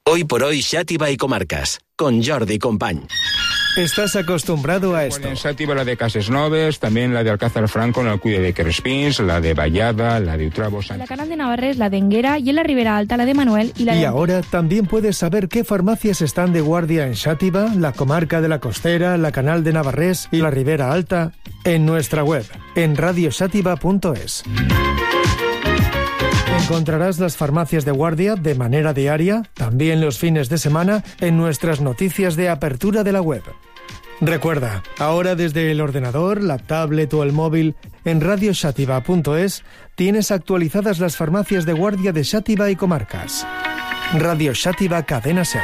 Hoy por hoy, Xàtiva y Comarcas, con Jordi Company. Estás acostumbrado a esto. Bueno, en Xàtiva la de Cases Noves, también la de Alcázar Franco en el Cuide de Crespins, la de Vallada, la de Utrabo Sánchez. La Canal de Navarrés, la de Enguera, y en la Ribera Alta la de Manuel y la de... Y ahora también puedes saber qué farmacias están de guardia en Xàtiva, la comarca de la Costera, la Canal de Navarrés y la Ribera Alta en nuestra web, en radioxàtiva.es. Encontrarás las farmacias de guardia de manera diaria, también los fines de semana, en nuestras noticias de apertura de la web. Recuerda, ahora desde el ordenador, la tablet o el móvil, en radioxàtiva.es tienes actualizadas las farmacias de guardia de Xàtiva y Comarcas. Radio Xàtiva Cadena SER.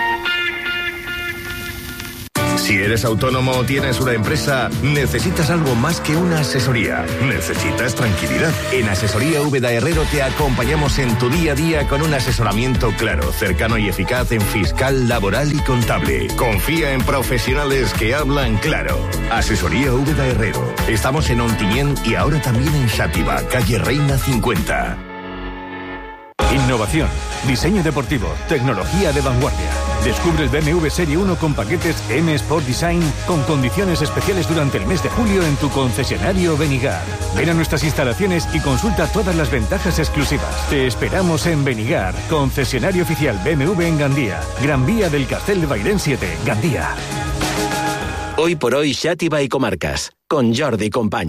Si eres autónomo o tienes una empresa, necesitas algo más que una asesoría. Necesitas tranquilidad. En Asesoría Úbeda Herrero te acompañamos en tu día a día con un asesoramiento claro, cercano y eficaz en fiscal, laboral y contable. Confía en profesionales que hablan claro. Asesoría Úbeda Herrero. Estamos en Ontinyent y ahora también en Xàtiva, calle Reina 50. Innovación, diseño deportivo, tecnología de vanguardia. Descubre el BMW Serie 1 con paquetes M Sport Design con condiciones especiales durante el mes de julio en tu concesionario Benigar. Ven a nuestras instalaciones y consulta todas las ventajas exclusivas. Te esperamos en Benigar, concesionario oficial BMW en Gandía, Gran Vía del Castel de Bailén 7, Gandía. Hoy por hoy, Xàtiva y Comarcas, con Jordi Company.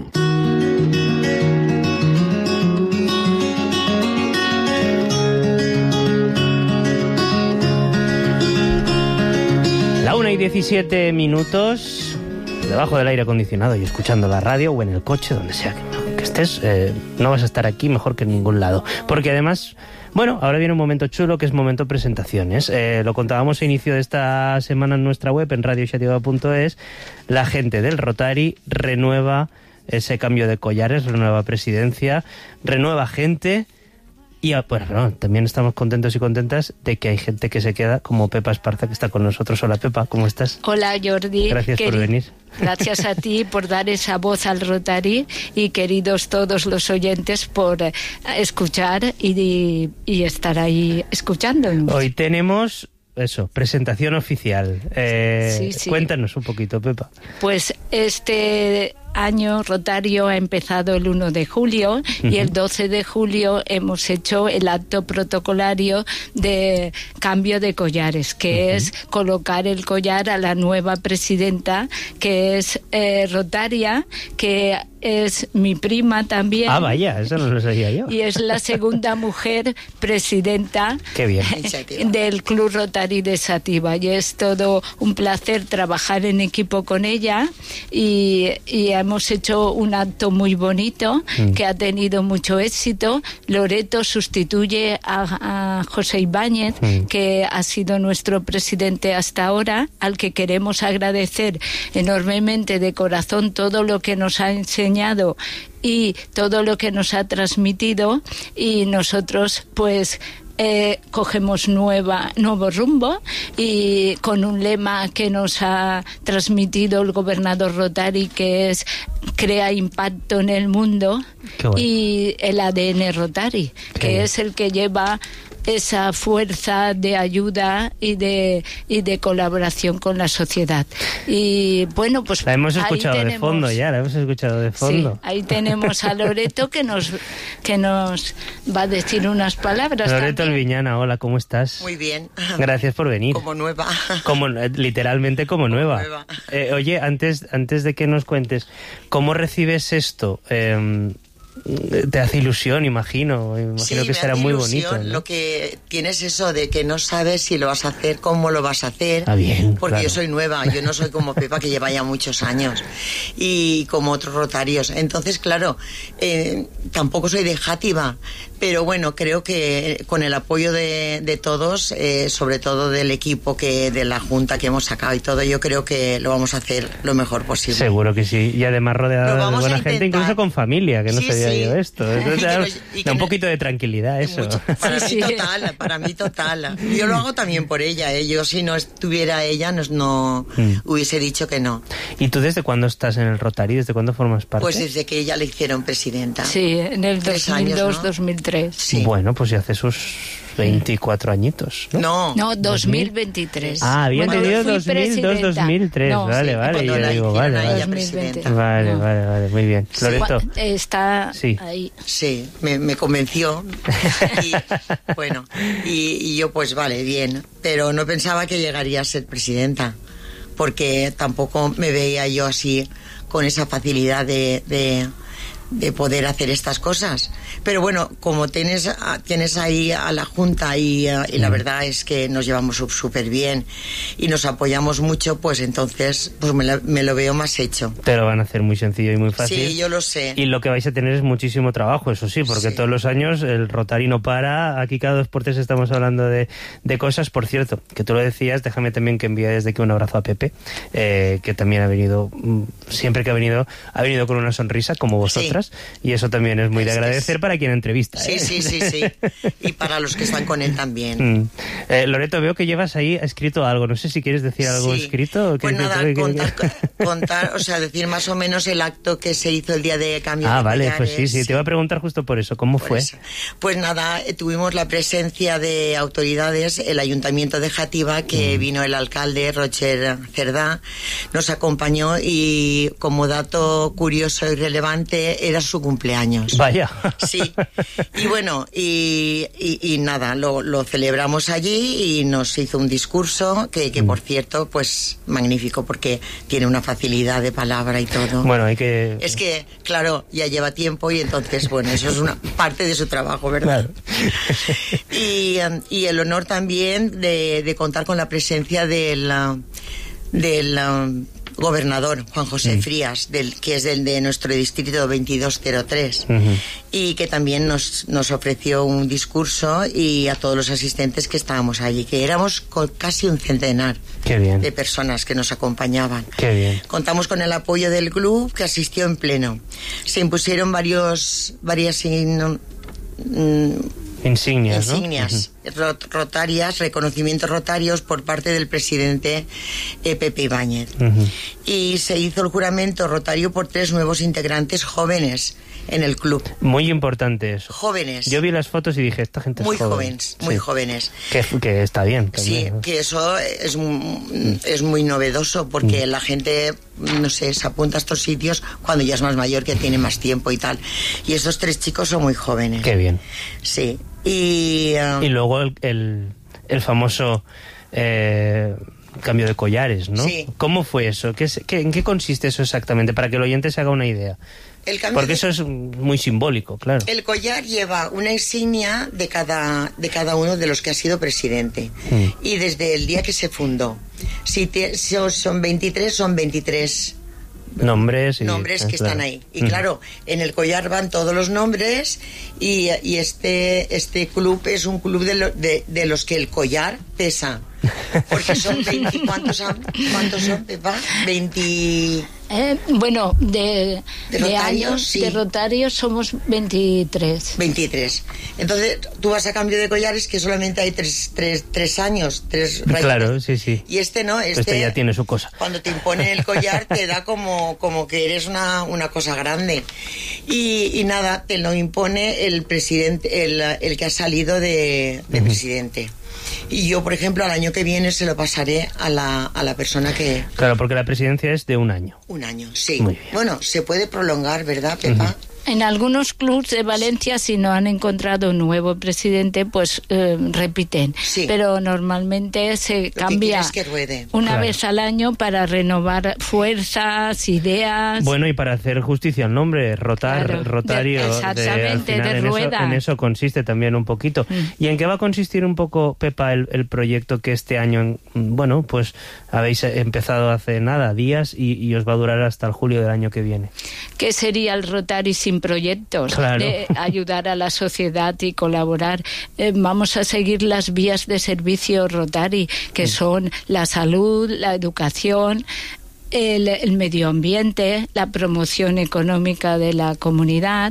La 1:17, debajo del aire acondicionado y escuchando la radio o en el coche, donde sea que estés, no vas a estar aquí mejor que en ningún lado. Porque además, bueno, ahora viene un momento chulo que es momento presentaciones. Lo contábamos a inicio de esta semana en nuestra web, en radioxativa.es. La gente del Rotary renueva ese cambio de collares, renueva presidencia, renueva gente. Y bueno, también estamos contentos y contentas de que hay gente que se queda, como Pepa Esparza, que está con nosotros. Hola, Pepa, ¿cómo estás? Hola, Jordi. Gracias por venir. Gracias a ti por dar esa voz al Rotary y queridos todos los oyentes por escuchar y estar ahí escuchándonos. Hoy tenemos... Eso, presentación oficial. Sí. Cuéntanos un poquito, Pepa. Pues este año Rotario ha empezado el 1 de julio y el 12 de julio hemos hecho el acto protocolario de cambio de collares, que es colocar el collar a la nueva presidenta, que es Rotaria, que es mi prima también. Ah, vaya, eso no lo sabía yo. Y es la segunda mujer presidenta. Qué bien. Del Club Rotary de Xàtiva. Y es todo un placer trabajar en equipo con ella y hemos hecho un acto muy bonito que ha tenido mucho éxito. Loreto sustituye a José Ibáñez, que ha sido nuestro presidente hasta ahora, al que queremos agradecer enormemente de corazón todo lo que nos ha enseñado y todo lo que nos ha transmitido, y nosotros pues cogemos nuevo rumbo, y con un lema que nos ha transmitido el gobernador Rotary, que es crea impacto en el mundo, y el ADN Rotary, que es el que lleva esa fuerza de ayuda y de colaboración con la sociedad. Y bueno, pues la hemos escuchado de fondo ya, la hemos escuchado de fondo. Sí, ahí tenemos a Loreto que nos va a decir unas palabras. Loreto Alviñana, hola, ¿cómo estás? Muy bien. Gracias por venir. Como nueva. Literalmente como nueva. Oye, antes de que nos cuentes, ¿cómo recibes esto? Te hace ilusión, imagino que será muy bonito, ¿no? Lo que tienes eso de que no sabes si lo vas a hacer, cómo lo vas a hacer, porque claro. Yo soy nueva, yo no soy como Pepa, que lleva ya muchos años, y como otros rotarios. Entonces, claro, tampoco soy de Xàtiva, pero bueno, creo que con el apoyo de todos, sobre todo del equipo, de la junta que hemos sacado y todo, yo creo que lo vamos a hacer lo mejor posible. Seguro que sí, y además rodeado de buena gente, incluso con familia, que no se yo esto. Entonces, da un poquito de tranquilidad eso. Para mí total. Yo lo hago también por ella. Yo si no estuviera ella no hubiese dicho que no. ¿Y tú desde cuándo estás en el Rotary? ¿Desde cuándo formas parte? Pues desde que ella le hicieron presidenta. Sí, en el 2002, 2003. Sí. Bueno, pues ya hace sus 24 añitos. No, 2023. Ah, había tenido 2003. No, vale, sí, vale. Yo digo, vale. 2020. Vale, muy bien. Sí. Loreto. Está ahí. Sí, me convenció. Y, bueno, y yo pues vale, bien. Pero no pensaba que llegaría a ser presidenta, porque tampoco me veía yo así con esa facilidad de poder hacer estas cosas. Pero bueno, como tienes ahí a la Junta y la verdad es que nos llevamos súper bien y nos apoyamos mucho, pues entonces pues me lo veo más hecho. Te lo van a hacer muy sencillo y muy fácil. Sí, yo lo sé. Y lo que vais a tener es muchísimo trabajo, eso sí, porque todos los años el Rotary no para. Aquí cada 2 por 3 estamos hablando de cosas. Por cierto, que tú lo decías, déjame también que envíe desde aquí un abrazo a Pepe, que también ha venido, siempre que ha venido con una sonrisa, como vosotras. Sí. Y eso también es muy de agradecer para quien entrevista. Sí. Y para los que están con él también. Loreto, veo que llevas ahí escrito algo. No sé si quieres decir algo escrito. Pues nada, contar, o sea, decir más o menos el acto que se hizo el día de cambio de vale, collares. Pues sí, te iba a preguntar justo por eso. ¿Cómo fue? Pues nada, tuvimos la presencia de autoridades, el Ayuntamiento de Játiva, que vino el alcalde, Roger Cerdá, nos acompañó y como dato curioso y relevante era su cumpleaños. Vaya. Sí. Y bueno, y nada, lo celebramos allí y nos hizo un discurso que por cierto, pues magnífico, porque tiene una facilidad de palabra y todo. Bueno, hay que... Es que, claro, ya lleva tiempo y entonces, bueno, eso es una parte de su trabajo, ¿verdad? Claro. Y el honor también de contar con la presencia del gobernador Juan José Frías, que es el de nuestro distrito 2203, y que también nos ofreció un discurso, y a todos los asistentes que estábamos allí, que éramos casi un centenar de personas que nos acompañaban. Qué bien. Contamos con el apoyo del club, que asistió en pleno. Se impusieron varias insignias, ¿no? Rotarias, reconocimientos rotarios por parte del presidente Pepe Ibáñez. Y se hizo el juramento rotario por 3 nuevos integrantes jóvenes en el club. Muy importante eso. Jóvenes. Yo vi las fotos y dije, esta gente es joven. Muy jóvenes. Que está bien. También, sí, ¿no? Que eso es muy novedoso, porque la gente, no sé, se apunta a estos sitios cuando ya es más mayor, que tiene más tiempo y tal. Y esos 3 chicos son muy jóvenes. Qué bien. Sí. Y luego el famoso cambio de collares, ¿no? Sí. ¿Cómo fue eso? ¿En qué consiste eso exactamente? Para que el oyente se haga una idea. Porque eso es muy simbólico, claro. El collar lleva una insignia de cada uno de los que ha sido presidente. Y desde el día que se fundó. Si son 23, son 23 nombres que están ahí. Y claro, en el collar van todos los nombres, y este club es un club de los que el collar pesa. Porque son 20... ¿Cuántos son, Pepa? 20... bueno, de rotarios, años, sí. De rotarios somos 23. 23. Entonces, tú vas a cambio de collares, que solamente hay 3 años, 3 rayitas. Claro, sí. Y este no, este ya tiene su cosa. Cuando te imponen el collar, te da como que eres una cosa grande. Y nada, te lo impone el presidente, el que ha salido de presidente. Y yo, por ejemplo, al año que viene se lo pasaré a la persona que... Claro, porque la presidencia es de 1 año. 1 año, sí. Muy bien. Bueno, se puede prolongar, ¿verdad, Pepa? En algunos clubs de Valencia, si no han encontrado un nuevo presidente, pues repiten. Sí. Pero normalmente se cambia una vez al año para renovar fuerzas, ideas. Bueno, y para hacer justicia al nombre, rotario. Exactamente, al final, de rueda. En eso consiste también un poquito. ¿Y en qué va a consistir un poco, Pepa, el proyecto que este año, bueno, pues habéis empezado hace días y os va a durar hasta el julio del año que viene? ¿Qué sería el Rotary sin proyectos? Claro. De ayudar a la sociedad y colaborar. Vamos a seguir las vías de servicio Rotary, que son la salud, la educación, el medio ambiente, la promoción económica de la comunidad,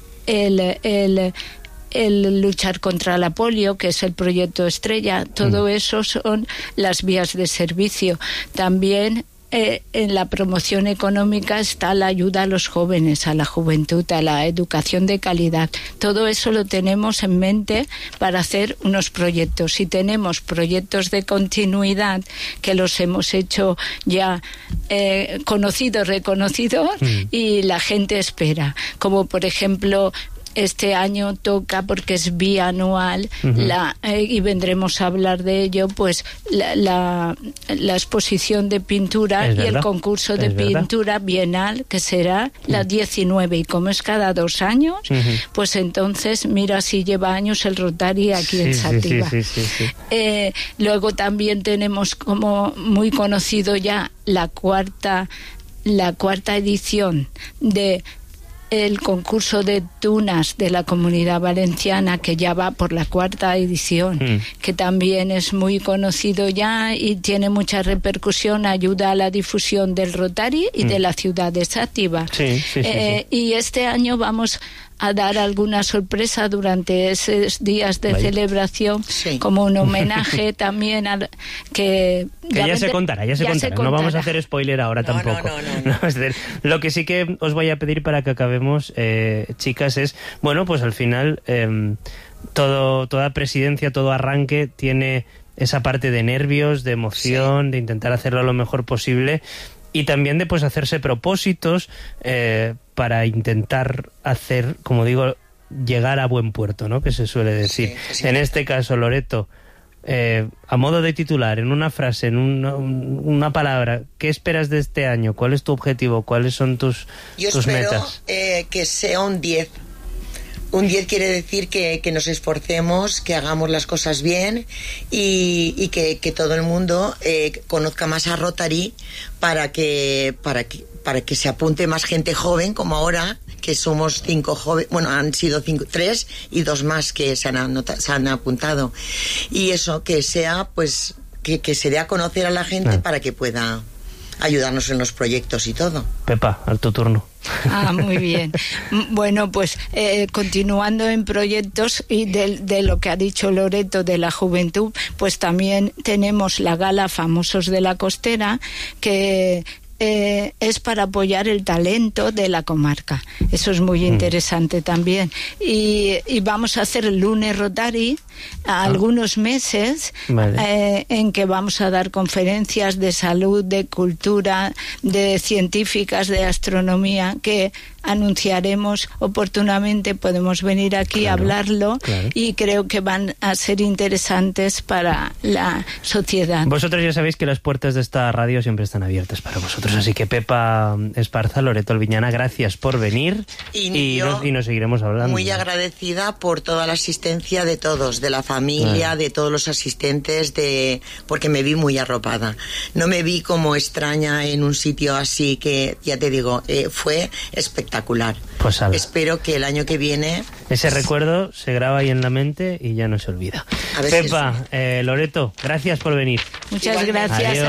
el luchar contra la polio, que es el proyecto estrella. Todo eso son las vías de servicio. También en la promoción económica está la ayuda a los jóvenes, a la juventud, a la educación de calidad. Todo eso lo tenemos en mente para hacer unos proyectos. Y tenemos proyectos de continuidad que los hemos hecho ya conocidos, reconocidos, y la gente espera. Como por ejemplo, este año toca, porque es bianual, y vendremos a hablar de ello, pues la exposición de pintura y el concurso de pintura bienal, que será la 19, y como es cada 2 años, pues entonces mira si lleva años el Rotary aquí en Sativa. Luego también tenemos como muy conocido ya la cuarta edición de el concurso de tunas de la Comunidad Valenciana, que ya va por la 4ª edición, que también es muy conocido ya y tiene mucha repercusión, ayuda a la difusión del Rotary y de la ciudad de Sativa. Y este año vamos a dar alguna sorpresa durante esos días de celebración, como un homenaje también que ya se contará. No vamos a hacer spoiler ahora tampoco. No. Es decir, lo que sí que os voy a pedir para que acabemos, chicas, es, bueno, pues al final toda presidencia, todo arranque tiene esa parte de nervios, de emoción, de intentar hacerlo lo mejor posible, y también de pues hacerse propósitos para intentar hacer, como digo, llegar a buen puerto, ¿no? Que se suele decir. En este caso, Loreto, a modo de titular, en una frase, en una palabra, ¿qué esperas de este año? ¿Cuál es tu objetivo? ¿Cuáles son tus metas? Yo espero que sea un 10. Un 10 quiere decir que nos esforcemos, que hagamos las cosas bien y que todo el mundo conozca más a Rotary para que se apunte más gente joven, como ahora, que somos 5 jóvenes, bueno, han sido 3 y 2 más que se han apuntado. Y eso, que sea, pues, que se dé a conocer a la gente para que pueda ayudarnos en los proyectos y todo. Pepa, a tu turno. Muy bien. Bueno, pues continuando en proyectos y de lo que ha dicho Loreto de la juventud, pues también tenemos la gala Famosos de la Costera, que es para apoyar el talento de la comarca. Eso es muy interesante también. Y vamos a hacer el lunes Rotary algunos meses, en que vamos a dar conferencias de salud, de cultura, de científicas, de astronomía, que anunciaremos oportunamente. Podemos venir aquí a hablarlo, y creo que van a ser interesantes para la sociedad. Vosotros ya sabéis que las puertas de esta radio siempre están abiertas para vosotros, así que Pepa Esparza, Loreto Albiñana, gracias por venir, y nos seguiremos hablando. Muy agradecida por toda la asistencia de todos, de la familia, de todos los asistentes, porque me vi muy arropada. No me vi como extraña en un sitio así, que ya te digo, fue espectacular. Pues espero que el año que viene ese recuerdo se graba ahí en la mente y ya no se olvida. Pepa, Loreto, gracias por venir. Muchas gracias. Adiós.